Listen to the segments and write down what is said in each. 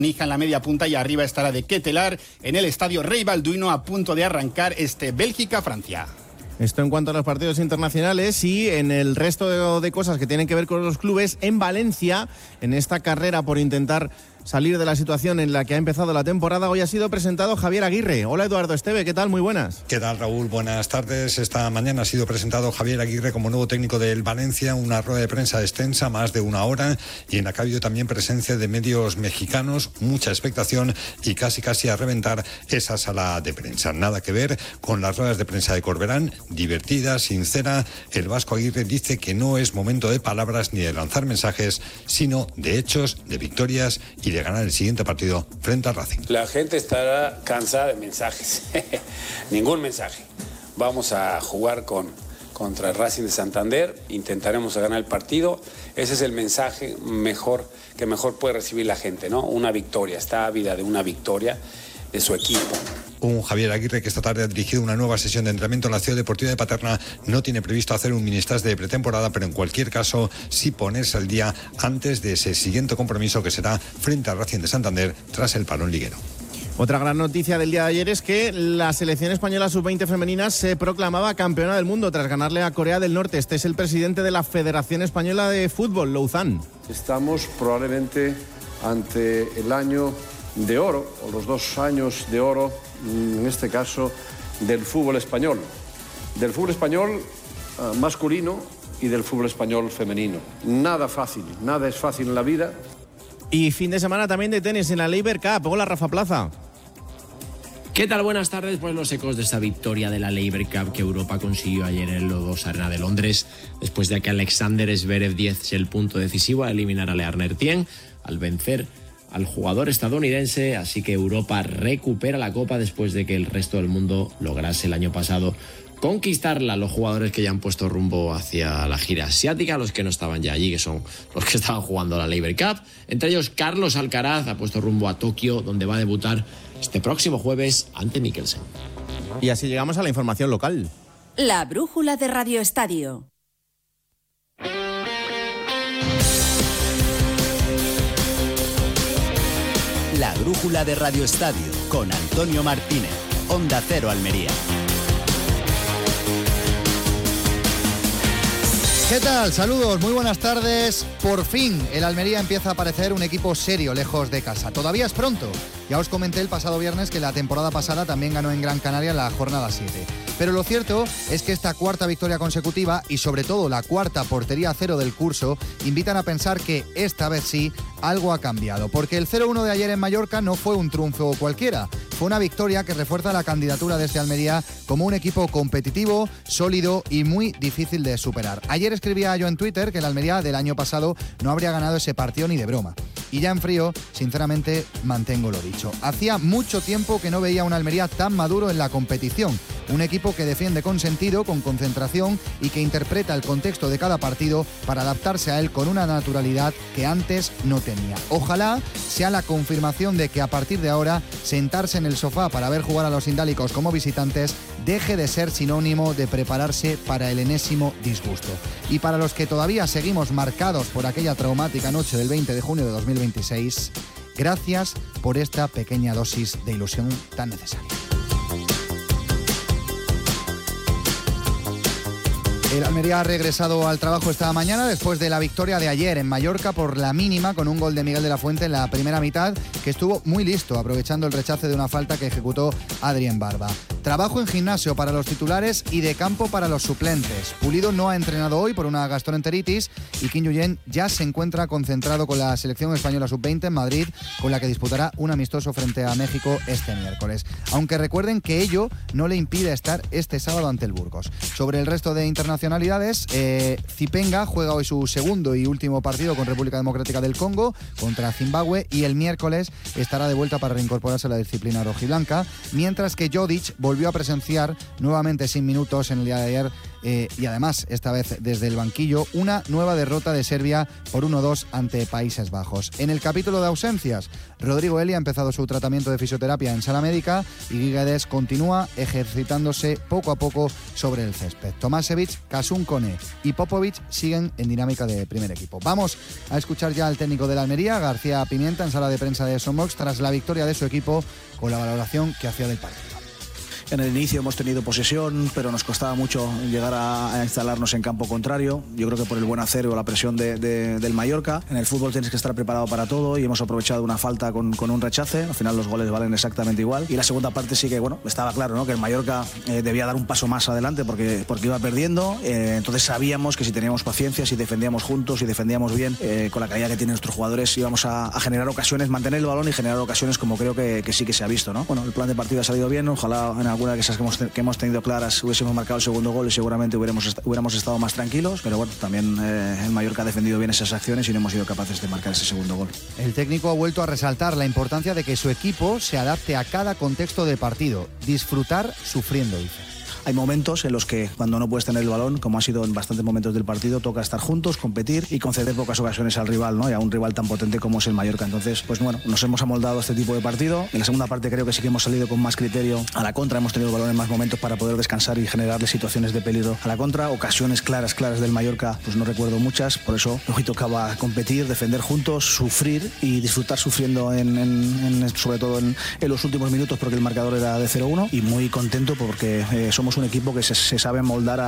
Nija en la media punta y arriba estará de Ketelaar en el estadio Rey Balduino a punto de arrancar Bélgica-Francia. Esto en cuanto a los partidos internacionales, y en el resto de cosas que tienen que ver con los clubes. En Valencia, en esta carrera por intentar salir de la situación en la que ha empezado la temporada, hoy ha sido presentado Javier Aguirre. Hola, Eduardo Esteve, ¿qué tal? Muy buenas. ¿Qué tal, Raúl? Buenas tardes. Esta mañana ha sido presentado Javier Aguirre como nuevo técnico del Valencia, una rueda de prensa extensa, más de una hora, y en la que ha habido también presencia de medios mexicanos, mucha expectación y casi a reventar esa sala de prensa. Nada que ver con las ruedas de prensa de Corberán, divertida, sincera. El vasco Aguirre dice que no es momento de palabras ni de lanzar mensajes, sino de hechos, de victorias y de ganar el siguiente partido frente al Racing. La gente estará cansada de mensajes. Ningún mensaje. Vamos a jugar contra el Racing de Santander. Intentaremos ganar el partido. Ese es el mensaje que mejor puede recibir la gente, ¿no? Una victoria. Está ávida de una victoria de su equipo. Un Javier Aguirre que esta tarde ha dirigido una nueva sesión de entrenamiento en la Ciudad Deportiva de Paterna. No tiene previsto hacer un ministas de pretemporada, pero en cualquier caso sí ponerse al día antes de ese siguiente compromiso que será frente al Racing de Santander tras el parón liguero. Otra gran noticia del día de ayer es que la selección española sub-20 femenina se proclamaba campeona del mundo tras ganarle a Corea del Norte. Este es el presidente de la Federación Española de Fútbol, Louzán. Estamos probablemente ante el año de oro, o los 2 años de oro, en este caso, del fútbol español masculino y del fútbol español femenino. Nada es fácil en la vida. Y fin de semana también de tenis en la Laver Cup. Hola, Rafa Plaza. ¿Qué tal? Buenas tardes. Pues los ecos de esta victoria de la Laver Cup que Europa consiguió ayer en el O2 Arena de Londres, después de que Alexander Zverev diese el punto decisivo a eliminar a Lear Nertien al vencer al jugador estadounidense. Así que Europa recupera la copa después de que el resto del mundo lograse el año pasado conquistarla. Los jugadores que ya han puesto rumbo hacia la gira asiática, los que no estaban ya allí, que son los que estaban jugando la Laver Cup, entre ellos Carlos Alcaraz ha puesto rumbo a Tokio, donde va a debutar este próximo jueves ante Mikkelsen. Y así llegamos a la información local. La brújula de Radio Estadio. La brújula de Radio Estadio con Antonio Martínez, Onda Cero Almería. ¿Qué tal? Saludos, muy buenas tardes. Por fin el Almería empieza a parecer un equipo serio lejos de casa. Todavía es pronto. Ya os comenté el pasado viernes que la temporada pasada también ganó en Gran Canaria en la jornada 7. Pero lo cierto es que esta cuarta victoria consecutiva y sobre todo la cuarta portería cero del curso invitan a pensar que esta vez sí algo ha cambiado. Porque el 0-1 de ayer en Mallorca no fue un triunfo cualquiera. Fue una victoria que refuerza la candidatura de este Almería como un equipo competitivo, sólido y muy difícil de superar. Ayer escribía yo en Twitter que el Almería del año pasado no habría ganado ese partido ni de broma. Y ya en frío, sinceramente, mantengo lo dicho. Hacía mucho tiempo que no veía un Almería tan maduro en la competición. Un equipo que defiende con sentido, con concentración y que interpreta el contexto de cada partido para adaptarse a él con una naturalidad que antes no tenía. Ojalá sea la confirmación de que a partir de ahora sentarse en el sofá para ver jugar a los indálicos como visitantes deje de ser sinónimo de prepararse para el enésimo disgusto. Y para los que todavía seguimos marcados por aquella traumática noche del 20 de junio de 2026, gracias por esta pequeña dosis de ilusión tan necesaria. El Almería ha regresado al trabajo esta mañana después de la victoria de ayer en Mallorca por la mínima con un gol de Miguel de la Fuente en la primera mitad, que estuvo muy listo aprovechando el rechace de una falta que ejecutó Adrien Barba. Trabajo en gimnasio para los titulares y de campo para los suplentes. Pulido no ha entrenado hoy por una gastroenteritis y Kim Yuyen ya se encuentra concentrado con la selección española sub-20 en Madrid, con la que disputará un amistoso frente a México este miércoles. Aunque recuerden que ello no le impide estar este sábado ante el Burgos. Sobre el resto de internacionalidades, Zipenga juega hoy su segundo y último partido con República Democrática del Congo contra Zimbabue y el miércoles estará de vuelta para reincorporarse a la disciplina rojiblanca, mientras que Jodic volvió a presenciar nuevamente sin minutos en el día de ayer y además esta vez desde el banquillo una nueva derrota de Serbia por 1-2 ante Países Bajos. En el capítulo de ausencias, Rodrigo Eli ha empezado su tratamiento de fisioterapia en sala médica y Guedes continúa ejercitándose poco a poco sobre el césped. Tomasevic, Kasun Kone y Popovic siguen en dinámica de primer equipo. Vamos a escuchar ya al técnico de la Almería, García Pimienta, en sala de prensa de Somos tras la victoria de su equipo con la valoración que hacía del partido. En el inicio hemos tenido posesión, pero nos costaba mucho llegar a instalarnos en campo contrario. Yo creo que por el buen hacer o la presión del Mallorca. En el fútbol tienes que estar preparado para todo y hemos aprovechado una falta con un rechace. Al final los goles valen exactamente igual. Y la segunda parte sí que, bueno, estaba claro, ¿no?, que el Mallorca debía dar un paso más adelante porque iba perdiendo. Entonces sabíamos que si teníamos paciencia, si defendíamos juntos, si defendíamos bien, con la calidad que tienen nuestros jugadores, íbamos a generar ocasiones, mantener el balón y generar ocasiones como creo que sí que se ha visto, ¿no? Bueno, el plan de partido ha salido bien. Ojalá en alguna de esas que hemos tenido claras hubiésemos marcado el segundo gol y seguramente hubiéramos estado más tranquilos, pero bueno, también el Mallorca ha defendido bien esas acciones y no hemos sido capaces de marcar ese segundo gol. El técnico ha vuelto a resaltar la importancia de que su equipo se adapte a cada contexto de partido, disfrutar sufriendo, dice. Hay momentos en los que cuando no puedes tener el balón, como ha sido en bastantes momentos del partido, toca estar juntos, competir y conceder pocas ocasiones al rival, ¿no? Y a un rival tan potente como es el Mallorca. Entonces, pues bueno, nos hemos amoldado a este tipo de partido. En la segunda parte creo que sí que hemos salido con más criterio a la contra, hemos tenido el balón en más momentos para poder descansar y generarle situaciones de peligro a la contra. Ocasiones claras del Mallorca, pues no recuerdo muchas, por eso hoy tocaba competir, defender juntos, sufrir y disfrutar sufriendo sobre todo en los últimos minutos porque el marcador era de 0-1 y muy contento porque somos un equipo que se sabe moldar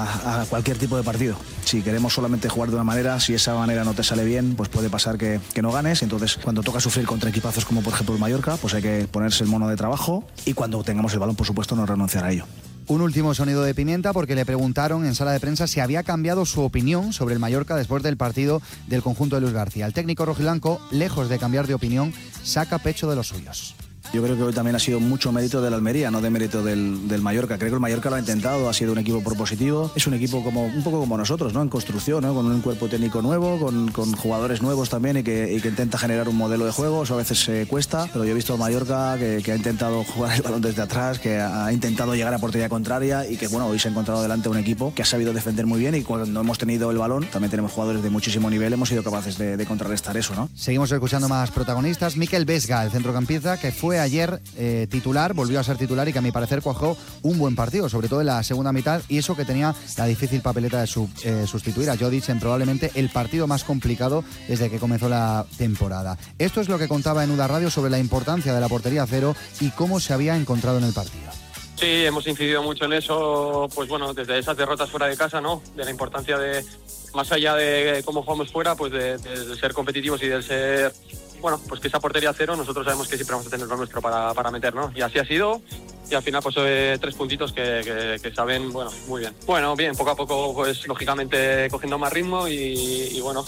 a cualquier tipo de partido. Si queremos solamente jugar de una manera, si esa manera no te sale bien, pues puede pasar que no ganes. Entonces, cuando toca sufrir contra equipazos como por ejemplo el Mallorca, pues hay que ponerse el mono de trabajo y cuando tengamos el balón, por supuesto, no renunciar a ello. Un último sonido de Pimienta porque le preguntaron en sala de prensa si había cambiado su opinión sobre el Mallorca después del partido del conjunto de Luis García. El técnico rojiblanco, lejos de cambiar de opinión, saca pecho de los suyos. Yo creo que hoy también ha sido mucho mérito del Almería, no de mérito del Mallorca. Creo que el Mallorca lo ha intentado, ha sido un equipo propositivo. Es un equipo un poco como nosotros, ¿no? En construcción, ¿no? Con un cuerpo técnico nuevo, con jugadores nuevos también y que intenta generar un modelo de juego. Eso a veces cuesta, pero yo he visto al Mallorca que ha intentado jugar el balón desde atrás, que ha intentado llegar a portería contraria y que, bueno, hoy se ha encontrado delante un equipo que ha sabido defender muy bien y cuando hemos tenido el balón, también tenemos jugadores de muchísimo nivel, hemos sido capaces de contrarrestar eso, ¿no? Seguimos escuchando más protagonistas. Mikel Vesga, el centrocampista, que fue ayer titular, volvió a ser titular y que a mi parecer cuajó un buen partido, sobre todo en la segunda mitad, y eso que tenía la difícil papeleta de sustituir a Jodic en probablemente el partido más complicado desde que comenzó la temporada. Esto es lo que contaba en UDA Radio sobre la importancia de la portería cero y cómo se había encontrado en el partido. Sí, hemos incidido mucho en eso, pues bueno, desde esas derrotas fuera de casa, ¿no? De la importancia de, más allá de cómo jugamos fuera, pues de ser competitivos y de ser, bueno, pues que esa portería cero nosotros sabemos que siempre vamos a tener lo nuestro para meter, ¿no? Y así ha sido. Y al final pues 3 puntitos que saben, bueno, muy bien. Bueno, bien, poco a poco pues lógicamente cogiendo más ritmo y bueno,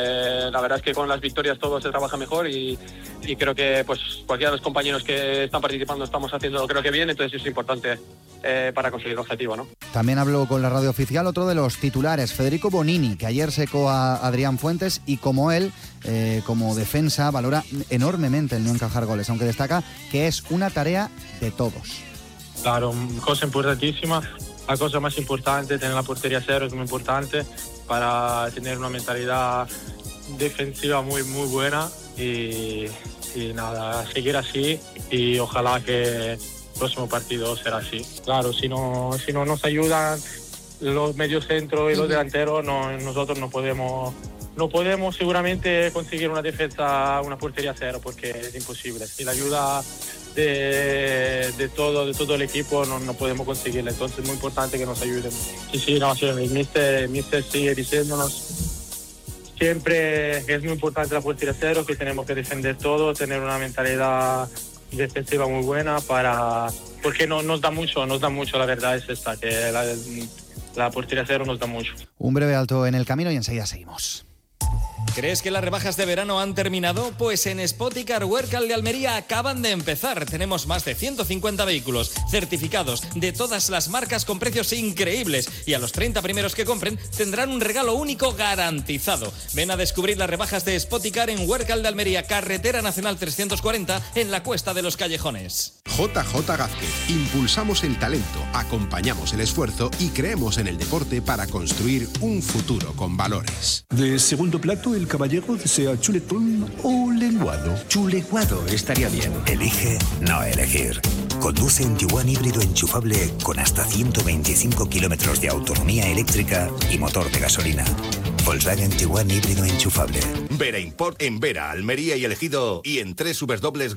la verdad es que con las victorias todo se trabaja mejor y creo que pues cualquiera de los compañeros que están participando estamos haciendo creo que bien, entonces es importante para conseguir el objetivo, ¿no? También habló con la radio oficial otro de los titulares, Federico Bonini, que ayer secó a Adrián Fuentes y como él, como defensa, valora enormemente el no encajar goles, aunque destaca que es una tarea de todos. Claro, cosa importantísima. La cosa más importante, tener la portería cero es muy importante para tener una mentalidad defensiva muy buena y nada, seguir así y ojalá que el próximo partido será así. Claro, si no nos ayudan los mediocentros y los delanteros, nosotros no podemos seguramente conseguir una defensa, una portería cero porque es imposible. Sin la ayuda de todo el equipo no podemos conseguirla, entonces es muy importante que nos ayuden. Sí, el míster sigue diciéndonos siempre que es muy importante la portería cero, que tenemos que defender todo, tener una mentalidad defensiva muy buena porque nos da mucho, la verdad es esta, que la portería cero nos da mucho. Un breve alto en el camino y enseguida seguimos. ¿Crees que las rebajas de verano han terminado? Pues en Spoticar Huércal de Almería acaban de empezar. Tenemos más de 150 vehículos certificados de todas las marcas con precios increíbles y a los 30 primeros que compren tendrán un regalo único garantizado. Ven a descubrir las rebajas de Spoticar en Huércal de Almería, Carretera Nacional 340 en la Cuesta de los Callejones. JJ Gázquez. Impulsamos el talento, acompañamos el esfuerzo y creemos en el deporte para construir un futuro con valores. De segundo plato, el caballero desea chuletón o lenguado. Chuleguado estaría bien. Elige no elegir. Conduce un Tiguan híbrido enchufable con hasta 125 kilómetros de autonomía eléctrica y motor de gasolina. Volkswagen Tiguan híbrido enchufable. Vera Import en Vera, Almería y Ejido y en www.group.es.